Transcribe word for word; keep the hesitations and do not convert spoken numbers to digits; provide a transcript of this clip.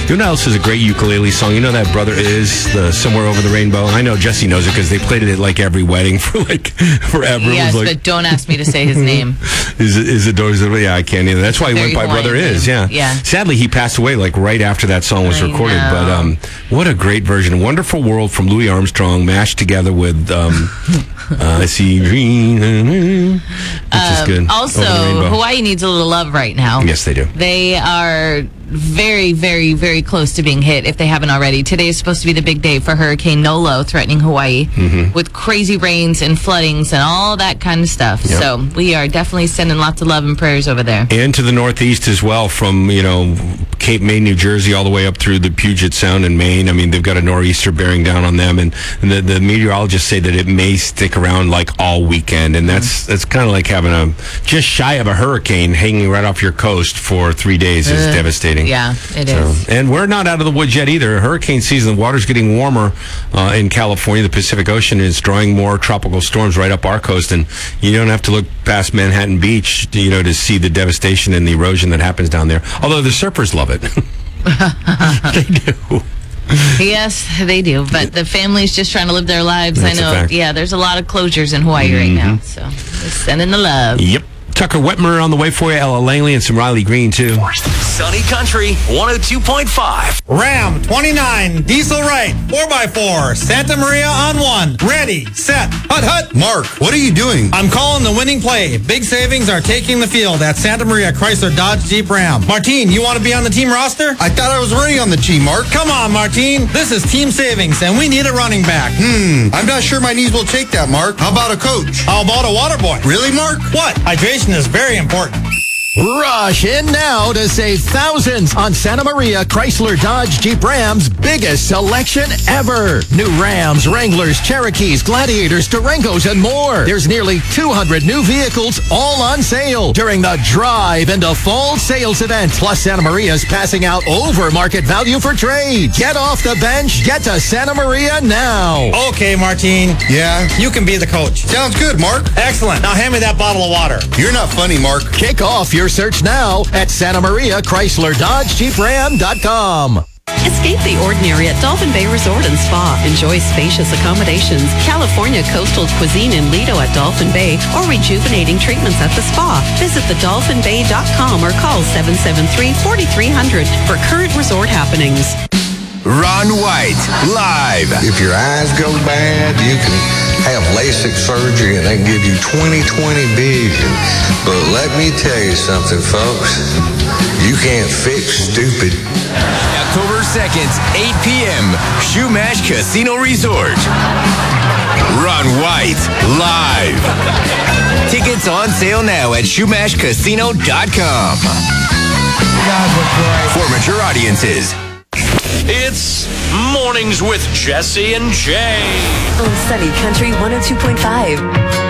You know what else is a great ukulele song? You know that Brother Is, the Somewhere Over the Rainbow? I know Jesse knows it because they played it at like every wedding for like forever. Yes, it was like, but don't ask me to say his name. Is it, is it, is it, yeah, I can't either. That's why he went by Brother Is, yeah. yeah. Sadly, he passed away like right after that song was I recorded. know. But um, what a great version. Wonderful World from Louis Armstrong mashed together with um, uh, I See Green, which is Um, good. Also, Over the Rainbow. Hawaii needs a little love right now. Yes, they do. They are very, very, very close to being hit, if they haven't already. Today is supposed to be the big day for Hurricane Nolo threatening Hawaii Mm-hmm. with crazy rains and floodings and all that kind of stuff. Yep. So we are definitely sending lots of love and prayers over there. And to the northeast as well, from, you know, Cape May, New Jersey, all the way up through the Puget Sound in Maine. I mean, they've got a nor'easter bearing down on them, and, and the, the meteorologists say that it may stick around like all weekend, and that's that's kind of like having a just shy of a hurricane hanging right off your coast for three days is Uh, devastating. Yeah, it So, is. and we're not out of the woods yet either. Hurricane season, the water's getting warmer uh, in California. The Pacific Ocean is drawing more tropical storms right up our coast, and you don't have to look past Manhattan Beach, to, you know, to see the devastation and the erosion that happens down there. Although the surfers love it. They do. Yes, they do. But the family's just trying to live their lives. That's a I know. fact. Yeah, there's a lot of closures in Hawaii right now. So just sending the love. Yep. Tucker Wetmer on the way for you, Ella Langley, and some Riley Green, too. Sunny Country one oh two point five. Ram twenty-nine, diesel right, four by four, Santa Maria on one. Ready, set, hut, hut. Mark, what are you doing? I'm calling the winning play. Big savings are taking the field at Santa Maria Chrysler Dodge Jeep Ram. Martine, you want to be on the team roster? I thought I was already on the team, Mark. Come on, Martine. This is team savings, and we need a running back. Hmm, I'm not sure my knees will take that, Mark. How about a coach? How about a water boy? Really, Mark? What? Hydration is very important. Rush in now to save thousands on Santa Maria Chrysler Dodge Jeep Ram's biggest selection ever. New Rams, Wranglers, Cherokees, Gladiators, Durangos, and more. There's nearly two hundred new vehicles all on sale during the Drive into Fall Sales event. Plus, Santa Maria's passing out over market value for trades. Get off the bench. Get to Santa Maria now. Okay, Martine. Yeah? You can be the coach. Sounds good, Mark. Excellent. Now hand me that bottle of water. You're not funny, Mark. Kick off your search now at Santa Maria Chrysler Dodge Jeep Ram dot com. Escape the ordinary at Dolphin Bay Resort and Spa. Enjoy spacious accommodations, California coastal cuisine in Lido at Dolphin Bay, or rejuvenating treatments at the spa. Visit the dolphin bay dot com or call seven seven three, four three zero zero for current resort happenings. Ron White, live. If your eyes go bad, you can have LASIK surgery and they can give you twenty twenty vision. But let me tell you something, folks. You can't fix stupid. October second, eight p.m., Shumash Casino Resort. Ron White, live. Tickets on sale now at shumash casino dot com. For mature audiences. It's Mornings with Jesse and Jay on Sunny Country one oh two point five.